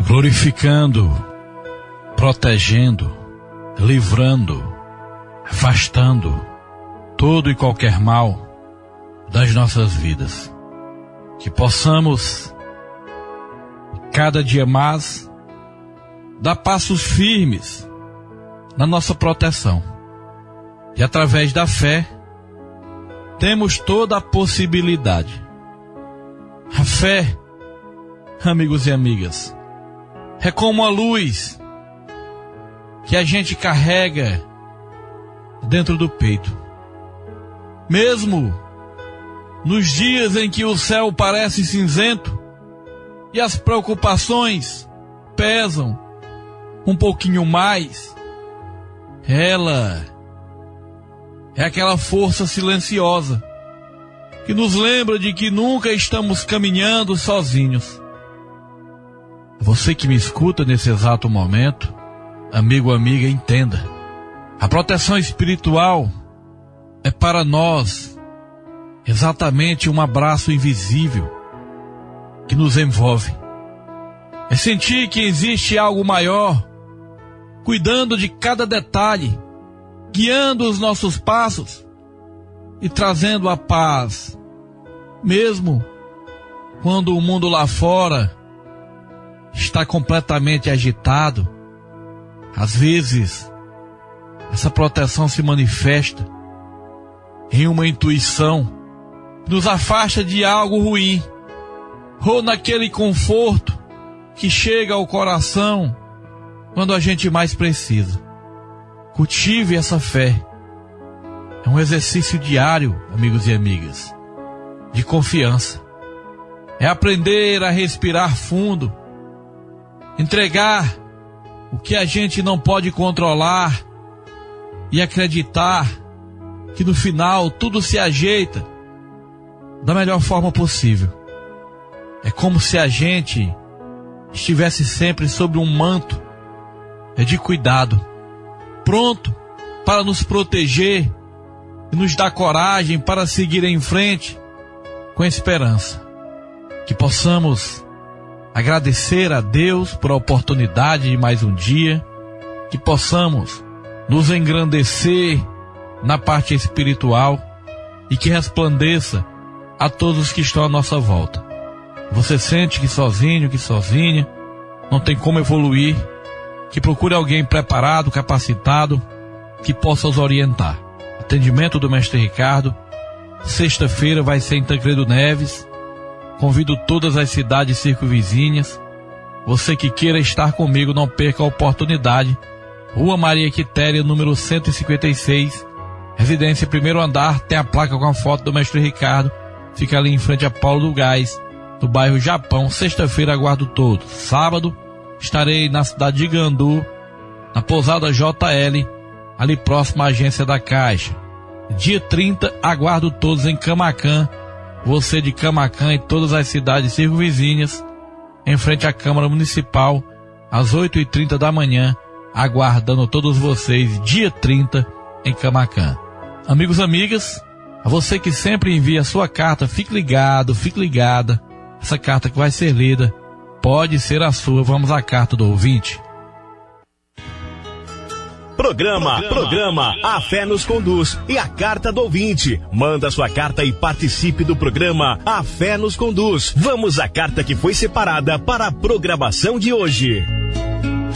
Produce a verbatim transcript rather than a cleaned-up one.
glorificando, protegendo, livrando, afastando todo e qualquer mal das nossas vidas. Que possamos, cada dia mais, dar passos firmes na nossa proteção. E através da fé, temos toda a possibilidade. A fé, amigos e amigas, é como a luz que a gente carrega dentro do peito. Mesmo nos dias em que o céu parece cinzento e as preocupações pesam um pouquinho mais, ela é aquela força silenciosa que nos lembra de que nunca estamos caminhando sozinhos. Você que me escuta nesse exato momento, amigo ou amiga, entenda. A proteção espiritual é para nós exatamente um abraço invisível que nos envolve. É sentir que existe algo maior, cuidando de cada detalhe, guiando os nossos passos e trazendo a paz, mesmo quando o mundo lá fora está completamente agitado. Às vezes, essa proteção se manifesta em uma intuição que nos afasta de algo ruim, ou naquele conforto que chega ao coração quando a gente mais precisa. Cultive essa fé. É um exercício diário, amigos e amigas, de confiança. É aprender a respirar fundo, entregar o que a gente não pode controlar e acreditar que no final tudo se ajeita da melhor forma possível. É como se a gente estivesse sempre sob um manto de cuidado, pronto para nos proteger e nos dar coragem para seguir em frente com esperança. Que possamos agradecer a Deus por a oportunidade de mais um dia, que possamos nos engrandecer na parte espiritual e que resplandeça a todos os que estão à nossa volta. Você sente que sozinho, que sozinha, não tem como evoluir, que procure alguém preparado, capacitado, que possa os orientar. Atendimento do Mestre Ricardo, sexta-feira vai ser em Tancredo Neves. Convido todas as cidades circunvizinhas. Você que queira estar comigo, não perca a oportunidade. Rua Maria Quitéria, número cento e cinquenta e seis, residência primeiro andar, tem a placa com a foto do Mestre Ricardo. Fica ali em frente a Paulo do Gás, no bairro Japão. Sexta-feira aguardo todos. Sábado estarei na cidade de Gandu, na pousada J L, ali próximo à agência da Caixa. Dia trinta aguardo todos em Camaquã. Você de Camaquã e todas as cidades circunvizinhas, em frente à Câmara Municipal, às oito e trinta da manhã, aguardando todos vocês, dia trinta, em Camaquã. Amigos e amigas, a você que sempre envia a sua carta, fique ligado, fique ligada. Essa carta que vai ser lida pode ser a sua. Vamos à carta do ouvinte. Programa, programa, A Fé nos Conduz e a Carta do Ouvinte. Manda sua carta e participe do programa A Fé nos Conduz. Vamos à carta que foi separada para a programação de hoje.